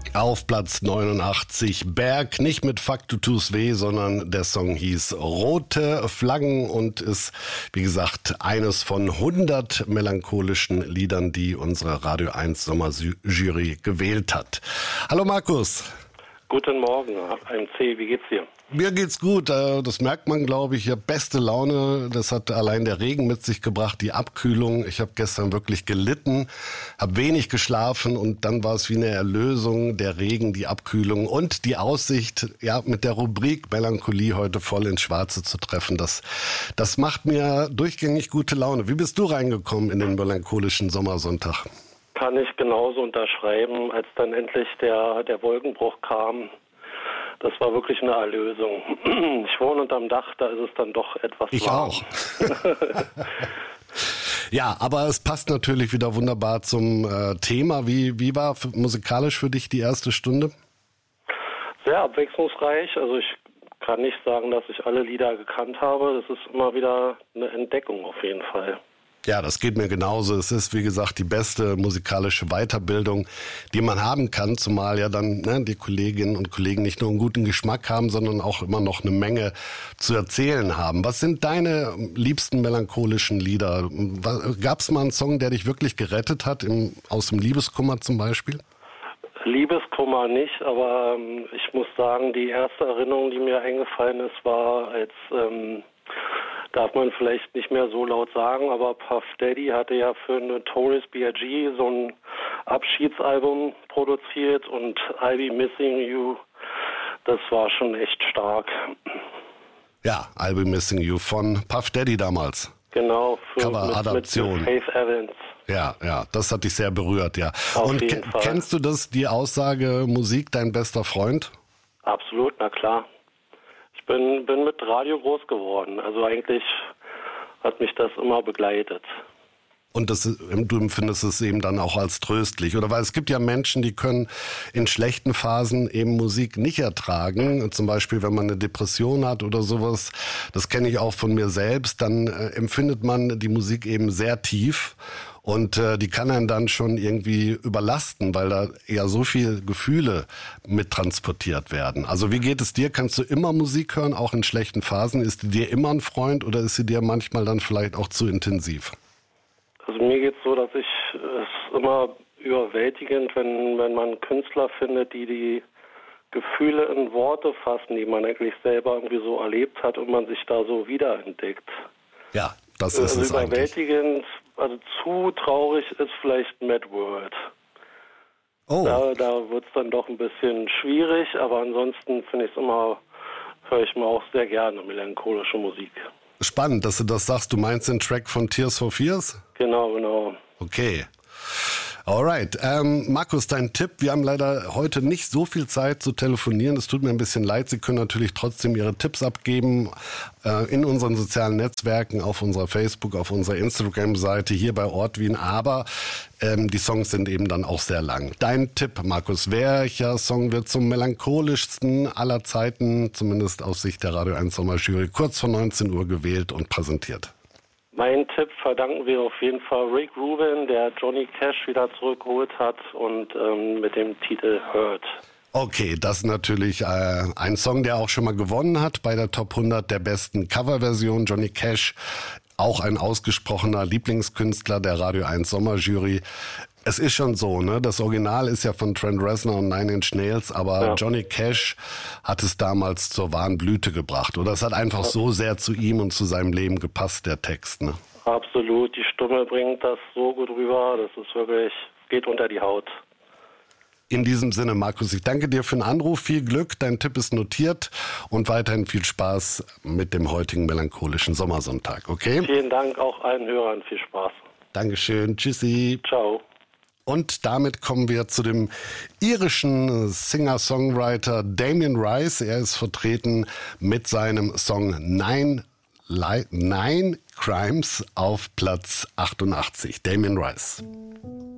Auf Platz 89 Berg, nicht mit Fuck du tust weh, sondern der Song hieß Rote Flaggen und ist, wie gesagt, eines von 100 melancholischen Liedern, die unsere Radio 1 Sommerjury gewählt hat. Hallo Markus. Guten Morgen, AMC, wie geht's dir? Mir geht's gut, das merkt man, glaube ich. Ich habe beste Laune, das hat allein der Regen mit sich gebracht, die Abkühlung. Ich habe gestern wirklich gelitten, habe wenig geschlafen und dann war es wie eine Erlösung, der Regen, die Abkühlung und die Aussicht, ja, mit der Rubrik Melancholie heute voll ins Schwarze zu treffen. Das macht mir durchgängig gute Laune. Wie bist du reingekommen in den melancholischen Sommersonntag? Kann ich genauso unterschreiben, als dann endlich der Wolkenbruch kam. Das war wirklich eine Erlösung. Ich wohne unterm Dach, da ist es dann doch etwas ich warm. Auch. Ja, aber es passt natürlich wieder wunderbar zum Thema. Wie war musikalisch für dich die erste Stunde? Sehr abwechslungsreich. Also ich kann nicht sagen, dass ich alle Lieder gekannt habe. Das ist immer wieder eine Entdeckung auf jeden Fall. Ja, das geht mir genauso. Es ist, wie gesagt, die beste musikalische Weiterbildung, die man haben kann, zumal ja dann die Kolleginnen und Kollegen nicht nur einen guten Geschmack haben, sondern auch immer noch eine Menge zu erzählen haben. Was sind deine liebsten melancholischen Lieder? Gab es mal einen Song, der dich wirklich gerettet hat, aus dem Liebeskummer zum Beispiel? Liebeskummer nicht, aber ich muss sagen, die erste Erinnerung, die mir eingefallen ist, war als... darf man vielleicht nicht mehr so laut sagen, aber Puff Daddy hatte ja für Notorious B.I.G. so ein Abschiedsalbum produziert und I'll Be Missing You, das war schon echt stark. Ja, I'll Be Missing You von Puff Daddy damals. Genau, Cover-Adaption. Mit Faith Evans. Ja, das hat dich sehr berührt, ja. Auf und jeden Fall. Kennst du das, die Aussage, Musik dein bester Freund? Absolut, na klar. Ich bin mit Radio groß geworden. Also eigentlich hat mich das immer begleitet. Und du empfindest es eben dann auch als tröstlich, oder? Weil es gibt ja Menschen, die können in schlechten Phasen eben Musik nicht ertragen. Zum Beispiel, wenn man eine Depression hat oder sowas. Das kenne ich auch von mir selbst. Dann empfindet man die Musik eben sehr tief. Und die kann einen dann schon irgendwie überlasten, weil da ja so viel Gefühle mit transportiert werden. Also wie geht es dir? Kannst du immer Musik hören, auch in schlechten Phasen? Ist die dir immer ein Freund oder ist sie dir manchmal dann vielleicht auch zu intensiv? Also mir geht's so, dass ich es immer überwältigend, wenn man Künstler findet, die Gefühle in Worte fassen, die man eigentlich selber irgendwie so erlebt hat und man sich da so wiederentdeckt. Ja, das ist es überwältigend, eigentlich. Also zu traurig ist vielleicht Mad World. Oh. Da wird's dann doch ein bisschen schwierig, aber ansonsten höre ich mir auch sehr gerne melancholische Musik. Spannend, dass du das sagst. Du meinst den Track von Tears for Fears? Genau. Okay. Alright. Markus, dein Tipp. Wir haben leider heute nicht so viel Zeit zu telefonieren. Es tut mir ein bisschen leid. Sie können natürlich trotzdem Ihre Tipps abgeben in unseren sozialen Netzwerken, auf unserer Facebook, auf unserer Instagram-Seite, hier bei Ortwin. Aber die Songs sind eben dann auch sehr lang. Dein Tipp, Markus. Welcher Song wird zum melancholischsten aller Zeiten, zumindest aus Sicht der Radio 1 Sommerjury, kurz vor 19 Uhr gewählt und präsentiert? Mein Tipp verdanken wir auf jeden Fall Rick Rubin, der Johnny Cash wieder zurückgeholt hat und mit dem Titel Hurt. Okay, das ist natürlich ein Song, der auch schon mal gewonnen hat bei der Top 100 der besten Coverversion. Johnny Cash, auch ein ausgesprochener Lieblingskünstler der Radio 1 Sommerjury. Es ist schon so, ne? Das Original ist ja von Trent Reznor und Nine Inch Nails, aber ja. Johnny Cash hat es damals zur wahren Blüte gebracht. Oder es hat einfach so sehr zu ihm und zu seinem Leben gepasst, der Text, ne? Absolut, die Stimme bringt das so gut rüber, das ist wirklich, geht unter die Haut. In diesem Sinne, Markus, ich danke dir für den Anruf, viel Glück, dein Tipp ist notiert und weiterhin viel Spaß mit dem heutigen melancholischen Sommersonntag, okay? Vielen Dank auch allen Hörern, viel Spaß. Dankeschön, tschüssi. Ciao. Und damit kommen wir zu dem irischen Singer-Songwriter Damien Rice. Er ist vertreten mit seinem Song Nine Crimes auf Platz 88. Damien Rice.